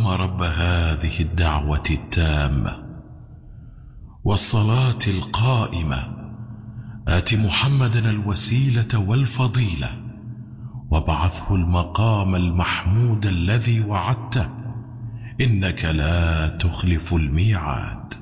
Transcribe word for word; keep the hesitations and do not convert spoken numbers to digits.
رب هذه الدعوة التامة والصلاة القائمة آت محمدا الوسيلة والفضيلة وابعثه المقام المحمود الذي وعدته إنك لا تخلف الميعاد.